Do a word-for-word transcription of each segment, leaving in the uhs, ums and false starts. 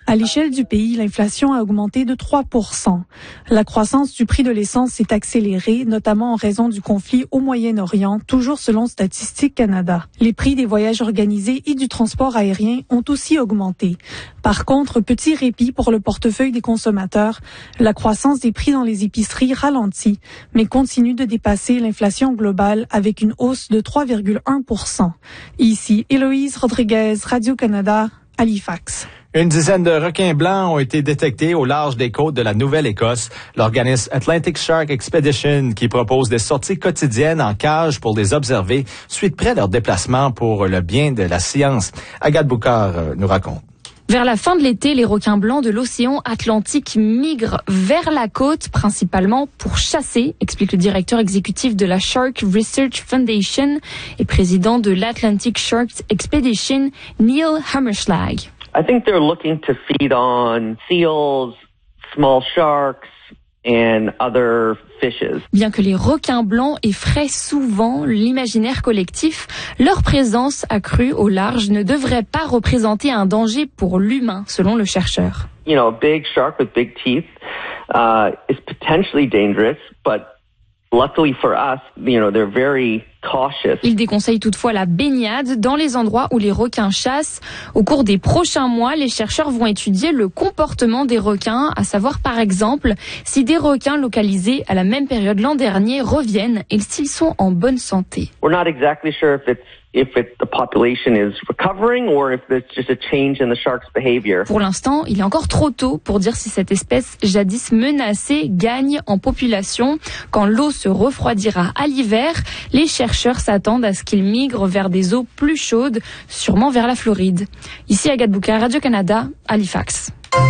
À l'échelle du pays, l'inflation a augmenté de trois pour cent. La croissance du prix de l'essence s'est accélérée, notamment en raison du conflit au Moyen-Orient, toujours selon Statistique Canada. Les prix des voyages organisés et du transport aérien ont aussi augmenté. Par contre, petit répit pour le portefeuille des consommateurs, la croissance des prix dans les épiceries ralentit, mais continue de dépasser l'inflation globale avec une hausse de trois virgule un pour cent. Ici, Héloïse Rodriguez, Radio-Canada, Halifax. Une dizaine de requins blancs ont été détectés au large des côtes de la Nouvelle-Écosse. L'organisme Atlantic Shark Expedition, qui propose des sorties quotidiennes en cage pour les observer, suit de près leur déplacement pour le bien de la science. Agathe Boucard euh, nous raconte. Vers la fin de l'été, les requins blancs de l'océan Atlantique migrent vers la côte, principalement pour chasser, explique le directeur exécutif de la Shark Research Foundation et président de l'Atlantic Shark Expedition, Neil Hammerschlag. I think they're looking to feed on seals, small sharks, and other fishes. Bien que les requins blancs effraient souvent l'imaginaire collectif, leur présence accrue au large ne devrait pas représenter un danger pour l'humain, selon le chercheur. You know, a big shark with big teeth uh, is potentially dangerous, but luckily for us, you know, they're very cautious. Il déconseille toutefois la baignade dans les endroits où les requins chassent. Au cours des prochains mois, les chercheurs vont étudier le comportement des requins, à savoir par exemple si des requins localisés à la même période l'an dernier reviennent et s'ils sont en bonne santé. We're not exactly sure if it's if it, the population is recovering or if there's just a change in the shark's behavior. Pour l'instant, il est encore trop tôt pour dire si cette espèce jadis menacée gagne en population. Quand l'eau se refroidira à l'hiver, les chercheurs s'attendent à ce qu'ils migrent vers des eaux plus chaudes, sûrement vers la Floride. Ici Agathe Boucard, Radio-Canada, Halifax.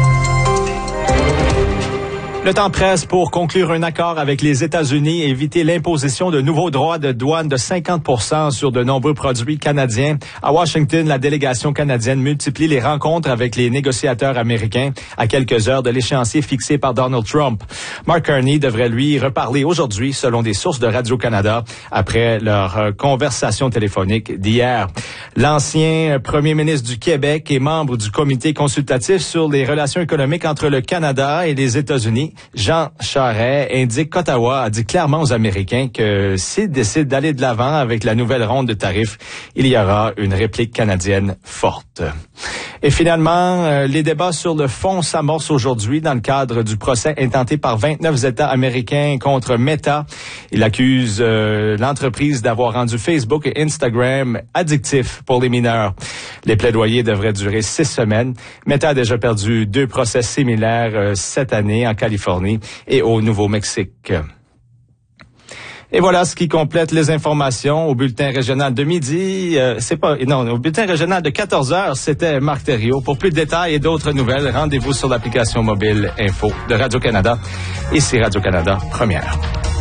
Le temps presse pour conclure un accord avec les États-Unis et éviter l'imposition de nouveaux droits de douane de cinquante pour cent sur de nombreux produits canadiens. À Washington, la délégation canadienne multiplie les rencontres avec les négociateurs américains à quelques heures de l'échéancier fixé par Donald Trump. Mark Carney devrait, lui, reparler aujourd'hui, selon des sources de Radio-Canada, après leur conversation téléphonique d'hier. L'ancien premier ministre du Québec et membre du comité consultatif sur les relations économiques entre le Canada et les États-Unis, Jean Charest, indique qu'Ottawa a dit clairement aux Américains que s'ils décident d'aller de l'avant avec la nouvelle ronde de tarifs, il y aura une réplique canadienne forte. Et finalement, euh, les débats sur le fond s'amorcent aujourd'hui dans le cadre du procès intenté par vingt-neuf États américains contre Meta. Il accuse euh, l'entreprise d'avoir rendu Facebook et Instagram addictifs pour les mineurs. Les plaidoyers devraient durer six semaines. Meta a déjà perdu deux procès similaires euh, cette année en Californie et au Nouveau-Mexique. Et voilà ce qui complète les informations au bulletin régional de midi. Euh, c'est pas non, au bulletin régional de quatorze heures, c'était Marc Thériault. Pour plus de détails et d'autres nouvelles, rendez-vous sur l'application mobile Info de Radio-Canada. Ici Radio-Canada, première.